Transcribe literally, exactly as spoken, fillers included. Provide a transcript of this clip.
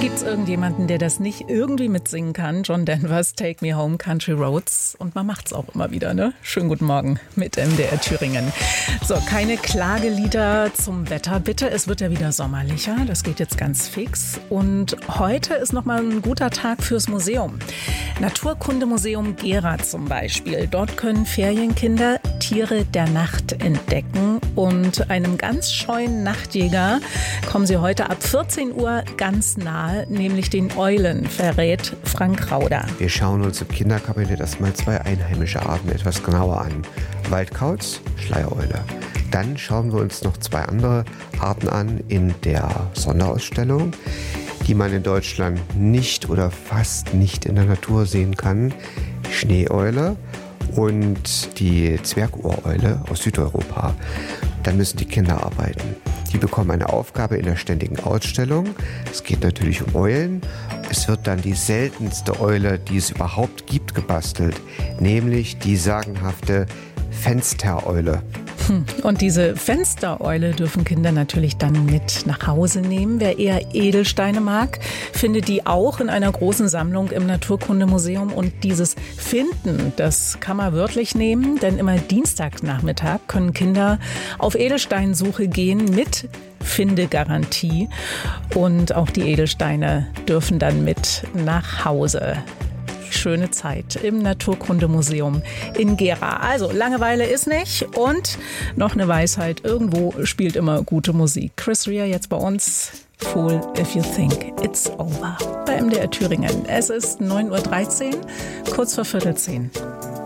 Gibt's irgendjemanden, der das nicht irgendwie mitsingen kann? John Denvers, Take Me Home, Country Roads. Und man macht's auch immer wieder, ne? Schönen guten Morgen mit M D R Thüringen. So, keine Klagelieder zum Wetter, bitte. Es wird ja wieder sommerlicher. Das geht jetzt ganz fix. Und heute ist nochmal ein guter Tag fürs Museum. Naturkundemuseum Gera zum Beispiel. Dort können Ferienkinder Tiere der Nacht entdecken. Und einem ganz scheuen Nachtjäger kommen sie heute ab vierzehn Uhr ganz nahe, nämlich den Eulen, verrät Frank Rauder. Wir schauen uns im Kinderkabinett erstmal zwei einheimische Arten etwas genauer an. Waldkauz, Schleiereule. Dann schauen wir uns noch zwei andere Arten an in der Sonderausstellung, die man in Deutschland nicht oder fast nicht in der Natur sehen kann. Die Schneeeule und die Zwergohreule aus Südeuropa. Dann müssen die Kinder arbeiten. Die bekommen eine Aufgabe in der ständigen Ausstellung. Es geht natürlich um Eulen. Es wird dann die seltenste Eule, die es überhaupt gibt, gebastelt, nämlich die sagenhafte Fenstereule. Und diese Fenstereule dürfen Kinder natürlich dann mit nach Hause nehmen. Wer eher Edelsteine mag, findet die auch in einer großen Sammlung im Naturkundemuseum. Und dieses Finden, das kann man wörtlich nehmen, denn immer Dienstagnachmittag können Kinder auf Edelsteinsuche gehen mit Findegarantie. Und auch die Edelsteine dürfen dann mit nach Hause. Schöne Zeit im Naturkundemuseum in Gera. Also Langeweile ist nicht und noch eine Weisheit, irgendwo spielt immer gute Musik. Chris Rea jetzt bei uns, Fool If You Think It's Over bei M D R Thüringen. Es ist neun Uhr dreizehn, kurz vor Viertel zehn.